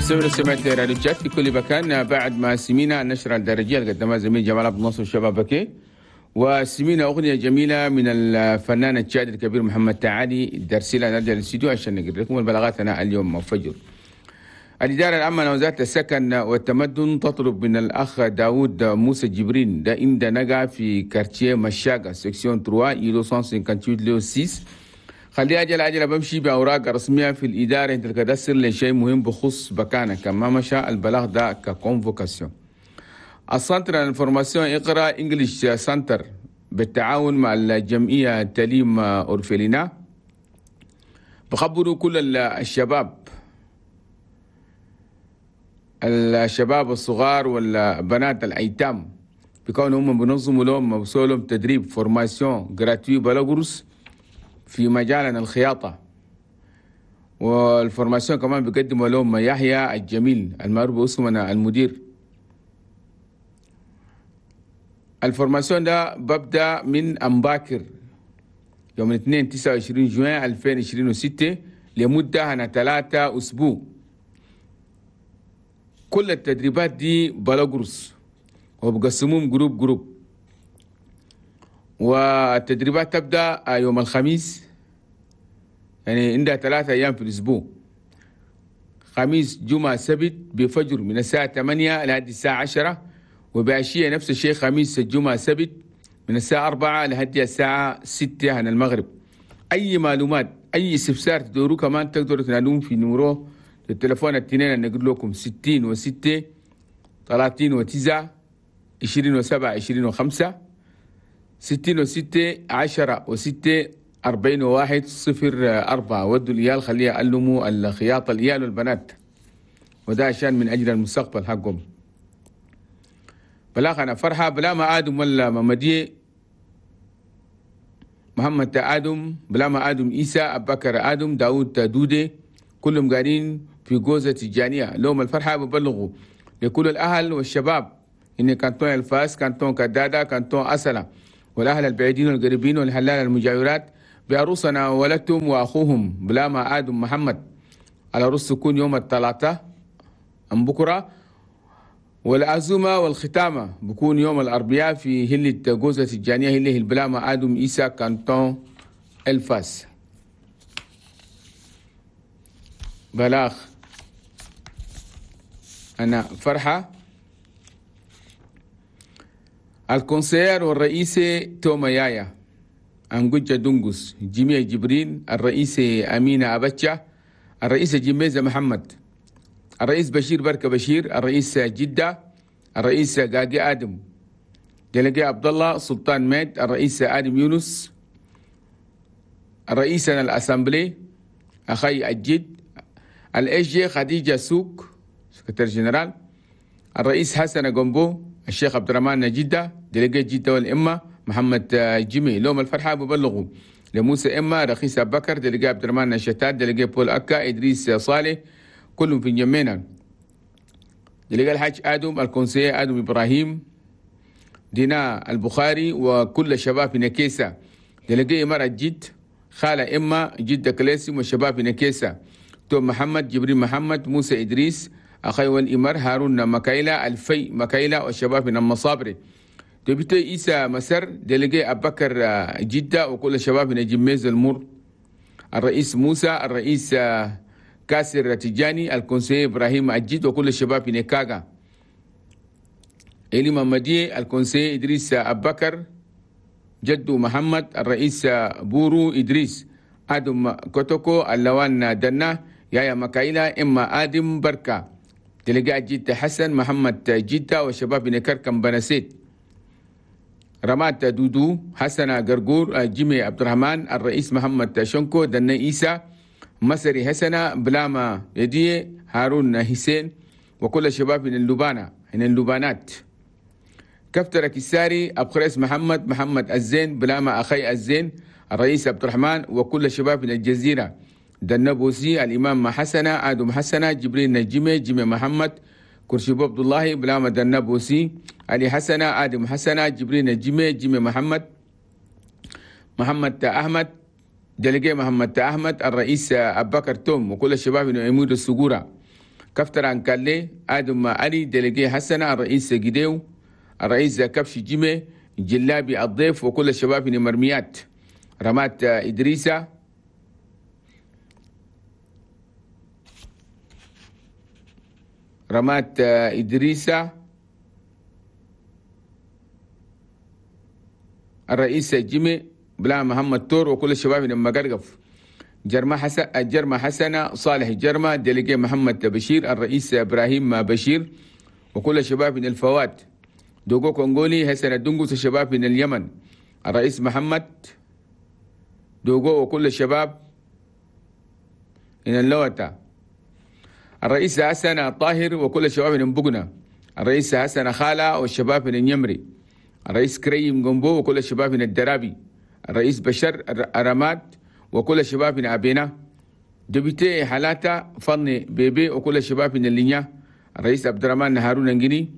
مستمر سمعت راديو جات في كل مكان. بعد ما سمينا النشرة الدرجية اللي قدمها زميل جمال عبد الناصر الشبابكي، وسمينا أغنية جميلة من الفنان الشاعر الكبير محمد تعالي. درسيلا نرجع للاستديو عشان نقرأ لكم البلاغاتنا اليوم فجر. الإدارة العامة لوزارة السكن والتمدن تطلب من الأخ داود موسى جبرين ده إند نقع في كارتيه مشاقة سكسيون 3 إيلو 158 ليو 6 خلي أجل بمشي بأوراق رسمية في الإدارة انت الكدسر لشيء مهم بخص بكانة كما مشى البلاغ ده ككونفوكاسيون. السنتر الانفورماسيون اقرأ انجليش سنتر بالتعاون مع الجمعية تليم أورفلينا بخبروا كل الشباب الصغار والبنات الأيتام بكونوا هم بنظموا لهم بسولهم تدريب فورماسيون جراتوي بلا قرص في مجالنا الخياطة، والفورماسيون كمان بيقدموا لهم يحيى الجميل المعروف باسمنا المدير. الفورماسيون ده ببدأ من أمباكر يوم الاثنين 29 جوان 2026 لمدة 3 أسبوع. كل التدريبات دي بلا قرص وبقسموهم جروب والتدريبات تبدأ يوم الخميس، يعني عندها 3 أيام في الأسبوع، خميس جمعة سبت بفجر من الساعة 8 لحد الساعة 10، وبعشية نفس الشيء خميس الجمعة سبت من الساعة 4 لحد الساعة 6 عن المغرب. أي معلومات أي استفسار تدوروا كمان تقدروا تنادون في نمرو التليفون التنين اللي نقول لكم 60 و6 30 و9 20 و7 20 و5 60 و6 10 و6 41 04. ودوا الإيال خليها يعلموا الخياطة الإيال والبنات، وده عشان من أجل المستقبل حقهم. بلاغ أنا فرحة بلا ما آدم ولا ممدي محمد آدم بلا ما آدم إيسى أبو بكر آدم داود دودة كلهم قاعدين في جوزة تجانية. لهم الفرحة ببلغوا لكل الأهل والشباب إن كانتون الفاس كانتون كدادة كانتون أسلة والأهل البعيدين والقريبين والحلال المجاورات بعروسنا ولدتهم وأخوهم بلا ما آدم محمد على رؤوس تكون يوم الثلاثاء أم بكرة، والعزومة والختامة بكون يوم الأربعاء في هلة جوزة تجانية هلة بلا ما آدم إيسا كانتون الفاس. بلاغ أنا فرحة الكونسير والرئيسة توما يايا أنجوجة دونغوس جيمي جبرين الرئيسة أمينة أبتشا الرئيسة جيميزة محمد الرئيس بشير بركة بشير الرئيس جدة الرئيس قاقي آدم دلقي عبد الله سلطان ميد الرئيس آدم يونس الرئيسنا الأسامبلي أخي الجد الاس جي خديجة سوق سكرتير جنرال الرئيس حسن قنبو الشيخ عبد الرحمن جدة دلقي جدة والإمة محمد جيمي. لهم الفرحة ببلغوا لموسى إما رئيس أبو بكر دلقي عبد الرحمن الشتات دلقي بول أكا إدريس صالح كلهم في جمينا. دلقي الحاج آدم الكونسية آدم إبراهيم دينا البخاري وكل الشباب في نكيسة دلقي مرة جد خالة إما جدة كلاسم والشباب في نكيسة توم محمد جبريل محمد موسى إدريس أخي والإمر هارون مكايلة الفي مكايلة والشباب من المصابري دبيتي إيسا مسر دلقي أبو بكر جدة وكل الشباب من جميز المر الرئيس موسى الرئيس كاسر تجاني الكونسي إبراهيم الجد وكل الشباب في نكاغا إلي محمدي الكونسي إدريس أبو بكر جدو محمد الرئيس بورو إدريس آدم كوتوكو اللوان دنا يايا مكايلا إما آدم بركة دلقاء جدة حسن محمد جدة وشباب نكركم بنسيت رمات دودو حسن قرقور جيمي عبد الرحمن الرئيس محمد شنكو دنا إيسا مسري حسن بلاما يدي هارون حسين وكل الشباب من اللبانة من اللبانات كفتر كساري أبخريس محمد الزين بلاما أخي الزين الرئيس عبد الرحمن وكل الشباب من الجزيرة دنبوسي الإمام حسنة آدم حسنة جبريل نجيمي جيمي محمد كرشيب عبد الله بلاما دنبوسي علي حسنة آدم حسنة جبريل نجيمي جيمي محمد أحمد دلقي محمد أحمد الرئيس أبو بكر توم وكل الشباب من عمود السجورة كفتر عنكالي آدم علي ديليجي حسنة الرئيس جديو الرئيس كبش جيمي جلابي الضيف وكل الشباب من مرميات رمات إدريسة رمات إدريسة الرئيس جيمي بلا محمد تور وكل الشباب من مقرقف جرمة حسنة صالح جرمة ديليجي محمد بشير الرئيس إبراهيم بشير وكل الشباب من الفوات دوغو كونغولي حسنة دنقوس الشباب من اليمن الرئيس محمد دوغو وكل الشباب من اللوتا الرئيس حسن طاهر وكل الشباب من بقنا الرئيس حسن خالة والشباب من اليمري الرئيس كريم جنبو وكل الشباب من الدرابي الرئيس بشر الرماد وكل الشباب من أبينا دبيتي حالاتا فني بيبي وكل الشباب من اللينيا الرئيس عبد الرحمن هارون انجني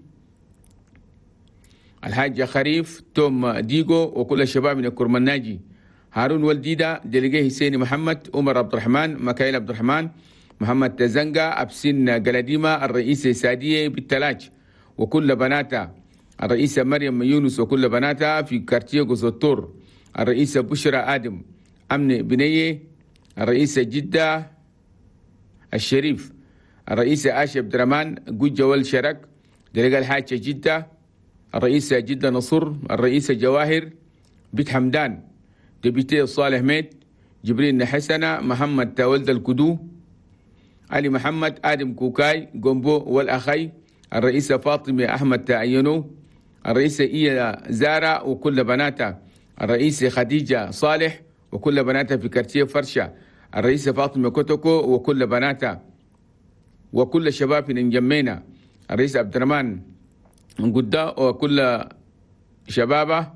الحاج خريف توم ديغو وكل الشباب من الكرمناجي هارون والديدا ديليجي حسين محمد عمر عبد الرحمن مكايل عبد الرحمن محمد تزنقا أبسين قلديمة الرئيس سادية بالتلاج وكل بناتها الرئيسة مريم يونس وكل بناتها في كارتيه غوزوتور الرئيسة بشرى آدم أمن بنية الرئيسة جدة الشريف الرئيسة آشا عبد الرحمن جوجة والشرك دلقا الحاجة جدة الرئيسة جدة نصر الرئيسة جواهر بيت حمدان دبيتي صالح ميت جبريل حسنة محمد ولد الكدو علي محمد آدم كوكاي جومبو والأخي الرئيسة فاطمة أحمد تعينو الرئيسة إيا زارة وكل بناتها الرئيسة خديجة صالح وكل بناتها في كارتيه فرشة الرئيسة فاطمة كوتوكو وكل بناتها وكل الشباب في نجمينا الرئيس عبد الرحمن قدا وكل شبابه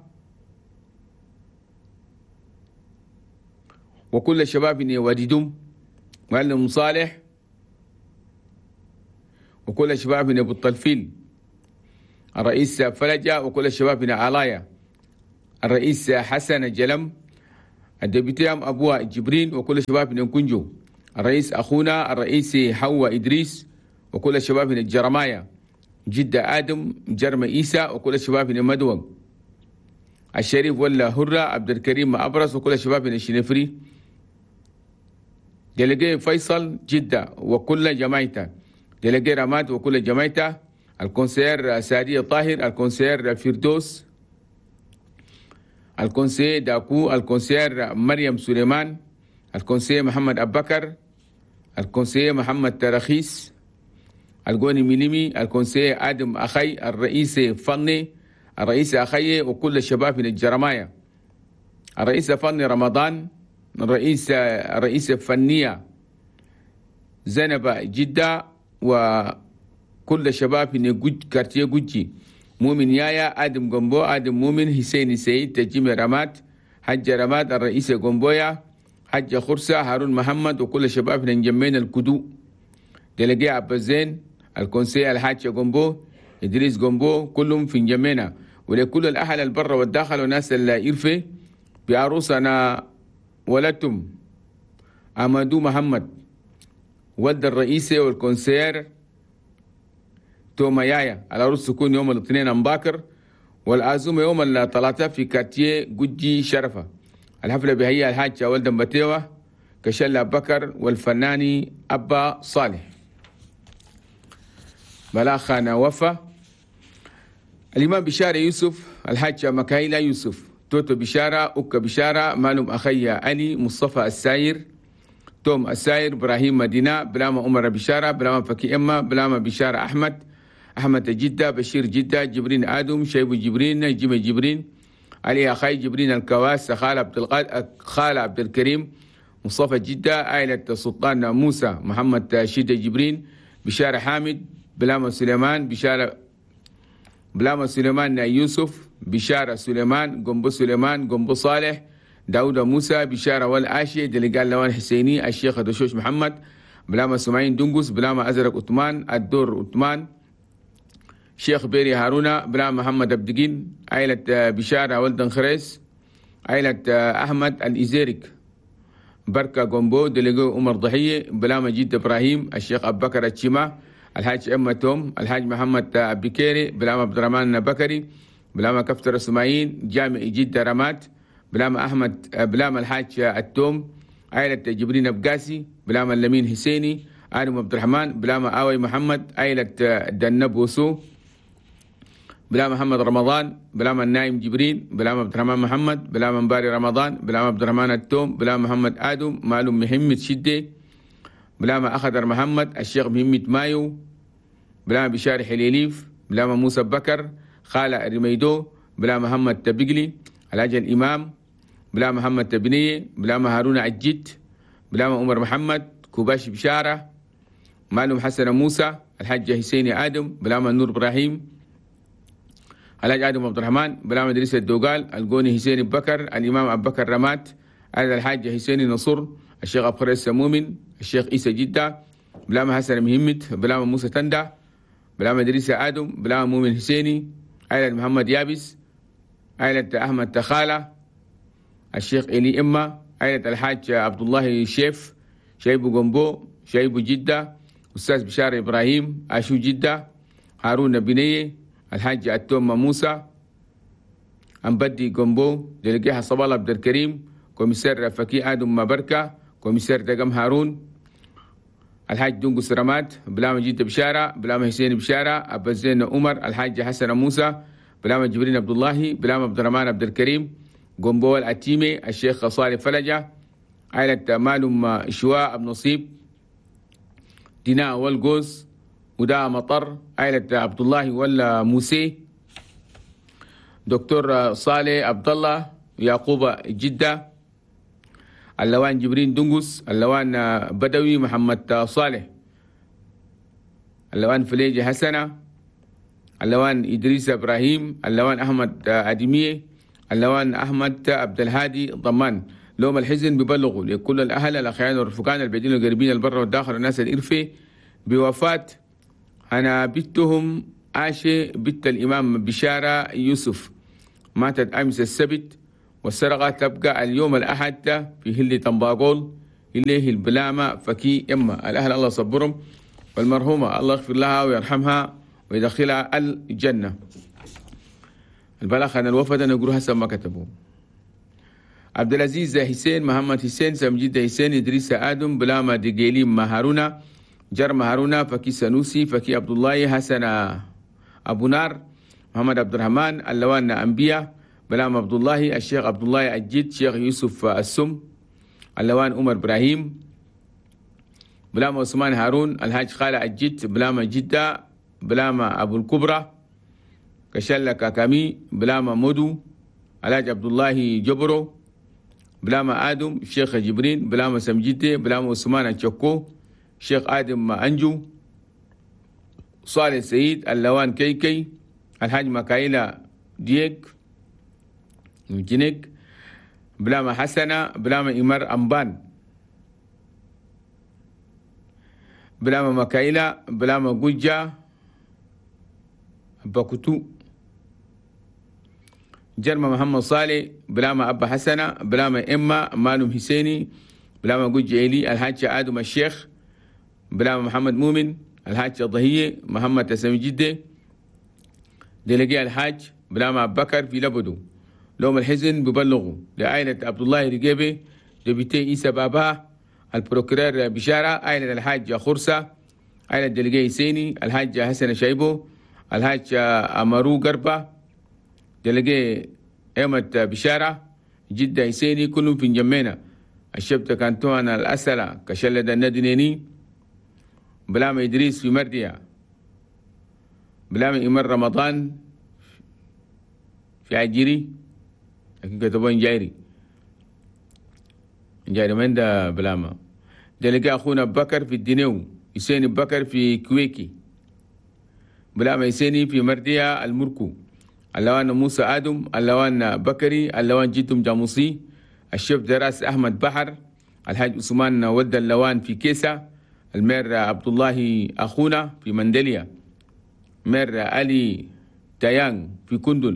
وكل الشباب في واديدوم معلم صالح وكل الشباب من أبو الطلفيل الرئيس فلجة وكل الشباب من علايا الرئيس حسن جلم الدبيتيام أبوه جبرين وكل الشباب من كنجو الرئيس أخونا الرئيس حوا إدريس وكل الشباب من الجرماية جدة آدم جرم إيسا وكل الشباب من مدوم الشريف ولا هرة عبد الكريم أبرز وكل الشباب من الشنفري دلقي فيصل جدة وكل جماعته دلقي رماد وكل جماعته الكونسير سادية طاهر الكونسير فردوس الكونسير داكو الكونسير مريم سليمان الكونسير محمد أبو بكر الكونسير محمد ترخيص القوني ميليمي الكونسير آدم أخي الرئيس فني الرئيس أخي وكل الشباب من الجرماية الرئيس فني رمضان الرئيس فنية زينب جدة وكل الشباب من كارتيه جوجي مؤمن يايا آدم جنبو آدم مؤمن حسين سيد تجيم رمات حج رمات الرئيس جنبويا حج خرسة هارون محمد وكل الشباب من جمين الكدو دلقي عبازين الكونسي الحاج جنبو إدريس جنبو كلهم في جمينا ولكل الأهل البر والداخل وناس اللي يرفي بعروسنا ولدتم أمادو محمد ولد الرئيسي والكونسير توما يايا العروس تكون يوم الاثنين مباكر والعزومة يوم الثلاثاء في كارتيه جوجي شرفة الحفلة بهي الحاجة ولد مبتيوة كشلة بكر والفناني أبا صالح بلاخنا وفا الإمام بشارة يوسف الحاجة مكايلة يوسف توتو بشارة أوكا بشارة مالهم أخي علي مصطفى الساير توم الساير إبراهيم مدينة بلام عمر بشارة بلام فكي إما بلام بشارة أحمد جدة بشير جدة جبرين آدم شيب جبرين جيم جبرين علي أخي جبرين الكواس خال عبد الكريم مصطفى جدة عائلة سلطان موسى محمد شيدة جبرين بشارة حامد بلام سليمان بشارة بلام سليمان يوسف بشارة سليمان قنبو سليمان قنبو صالح داود موسى بشارة والآشي دلقال لوان حسيني الشيخ دشوش محمد بلام سمعين دنقس بلام أزرق أثمان الدور أثمان شيخ بيري هارونا بلام محمد أبدقين عائلة بشارة ولدن خريس عائلة أحمد الإزيرك بركة قنبو دلقو عمر ضحية بلام جد إبراهيم الشيخ أبو بكر الشيما الحاج إما توم، الحاج محمد بكيري، بلام عبد الرحمن بكري، بلام كفتر اسماعيل، جامع جدة رمات، بلام أحمد، بلام الحاج التوم، عائلة جبرين بقاسي، بلام اللمين حسيني، آدم عبد الرحمن، بلام آوي محمد، عائلة دنب وسو، بلام محمد رمضان، بلام النايم جبرين، بلام عبد الرحمن محمد، بلام مباري رمضان، بلام عبد الرحمن التوم، بلام محمد آدم، معلوم محمد شدة، بلام أخضر محمد، الشيخ محمد مايو، بلام بشار حليليف، بلام موسى بكر، خالة رميدو، بلام محمد تبقلي، الحاج الإمام، بلام محمد تبنية، بلام هارون عجيت، بلام عمر محمد، كوباش بشارة، معلوم حسن موسى، الحاج حسيني آدم، بلام النور إبراهيم، الحاج آدم عبد الرحمن، بلام إدريس الدوغال، القوني حسين بكر، الإمام أبو بكر رمات، الحاج حسين نصر، الشيخ أبو خريس مؤمن، الشيخ عيسى جدة، بلام حسن مهمت، بلام موسى تندع، بلام إدريس آدم، بلام مؤمن حسيني، عائلة محمد يابس، عائلة أحمد تخالة، الشيخ إلي إما، عائلة الحاج عبد الله شيف، شايبو قنبو، شايبو جدة، أستاذ بشار إبراهيم، أشو جدة، هارون بنية، الحاج التوم موسى، أمبدي قنبو، دلقيها صبال عبد الكريم، كوميسار فكي آدم مبركة، كوميسار دقم هارون، الحاج دنقس رمات، بلام جدة بشارة، بلام حسين بشارة، أبا زين عمر، الحاج حسن موسى، بلام جبرين عبد الله، بلام عبد الرحمن عبد الكريم، قنبو العتيمي، الشيخ صالح فلجة، عائلة مالم شواء بن نصيب، ديناء والقوس، ودا مطر، عائلة عبد الله ولا موسى، دكتور صالح عبد الله، يعقوب جدة، اللوان جبرين دنقس، اللوان بدوي محمد صالح، اللوان فليجي حسنة، اللوان إدريس إبراهيم، اللوان أحمد أدمية، اللوان أحمد عبد الهادي ضمان. لهم الحزن ببلغوا لكل الأهل الأخيان والرفقان البعيدين والقريبين البر والداخل الناس الإرفي بوفاة أنا بنتهم عاشة بنت الإمام بشارة يوسف، ماتت أمس السبت، والسرقة تبقى اليوم الأحد في هلي طنباقول إليه البلامة فكي إما الأهل الله صبرهم، والمرحومة الله يغفر لها ويرحمها ويدخلها الجنة. البلاغ عن الوفاة نقولها سما كتبوا عبد العزيز حسين، محمد حسين، سمجد حسين، إدريس آدم، بلامة دقيلي مهارونا، جرم هارونا، فكي سنوسي، فكي عبد الله، حسن أبو نار، محمد عبد الرحمن، اللوان أنبياء، بلام عبد الله، الشيخ عبد الله الجد، شيخ يوسف السم، اللوان عمر إبراهيم، بلام عثمان هارون، الحاج خالة الجد، بلام جدة، بلام أبو الكبرى، كشلة كاكامي، بلام مودو، الحاج عبد الله جبرو، بلام آدم، الشيخ جبرين، بلام سمجدة، بلام عثمان الشكو، شيخ آدم أنجو، صالح سيد، اللوان كيكي، الحاج مكايلة ديك جنك، بلام حسنة، بلام إمر أمبان، بلام مكايلة، بلام قجة بكتو، جرم محمد صالح، بلام أبا حسنة، بلام إما مالم حسيني، بلام قجة إلي، الحاج آدم الشيخ، بلام محمد مؤمن، الحاج ضهية، محمد تسمي جدة، دلقي الحاج، بلام أبو بكر في لبدو. لهم الحزن ببلغوا لعائلة عبد الله رقيبة، دبيتي عيسى بابا، البروكرور بشارة، عائلة الحاج خرسة، عائلة دلقي سيني، الحاج حسن شايبو، الحاج أمارو قربة، دلقي أحمد بشارة، جدة حسيني، كلهم في جمينا. الشبت كانتوان الأسلة كشلد الندنيني، بلام إدريس في مرديا، بلام إمر رمضان في عجيري، لكن كتبون جايري من ده بلاما. دلقى أخونا بكر في الدنيو، يسيني بكر في كويكي، بلاما يسيني في مرديا المركو، اللوان موسى آدم، اللوان بكري، اللوان جيتم جاموسي، الشيف دراس أحمد بحر، الحاج عثمان ود اللوان في كيسة، المير عبد الله أخونا في مندليا، مير علي تيان في كندل،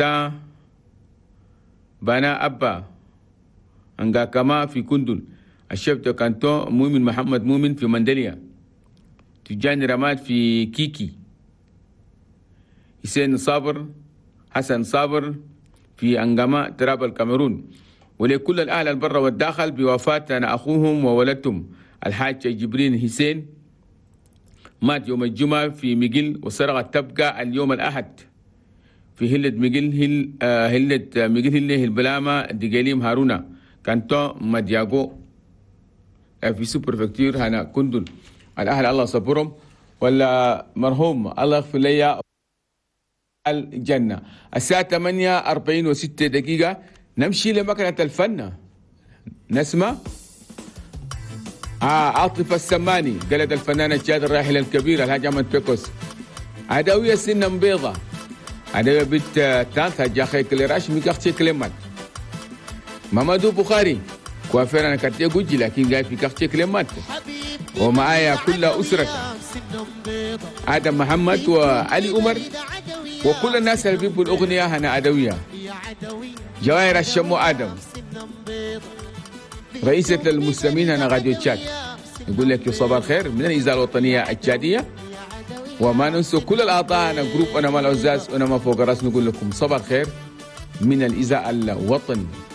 ريبريزنتان بانا أبا أنغا كما في كندل، الشيف دو كانتون مؤمن محمد مؤمن في مندليا، تجاني رماد في كيكي، حسين صابر حسن صابر في أنغاما تراب الكاميرون. ولكل الأهل البر والداخل بوفاة أخوهم وولدتهم الحاج جبرين حسين، مات يوم الجمعة في ميجل، وسرقة تبقى اليوم الأحد في هلة ميجل هل البلامة ديجاليم هارونا كانتون مادياغو في سوبر فكتير هنا كندل. الأهل الله صبرهم، ولا مرحوم الله يغفر لي الجنة. الساعة 8:46 نمشي لمكنة الفن نسمع عاطف السماني قلد الفنان الجاد الراحل الكبير الحاج أحمد بيكوس. عدوية سنة بيضة، عدوية بيت تانثا جاخي كليراش ميكاختي كليمات. مامادو بخاري كوافير أنا كاتي جوجي لكن قاعد في كاختي كليمات، ومعايا كل أسرة آدم محمد وعلي عمر وكل الناس اللي بيبوا الأغنية هنا عدوية. جواهر الشمو آدم رئيسة المسلمين هنا راديو تشاد، يقول لك صباح الخير من الإذاعة الوطنية التشادية. وما ننسوا كل الأعضاء، أنا جروب أنا مال عزاز أنا ما فوق راس، نقول لكم صباح الخير من الإذاعة الوطنية.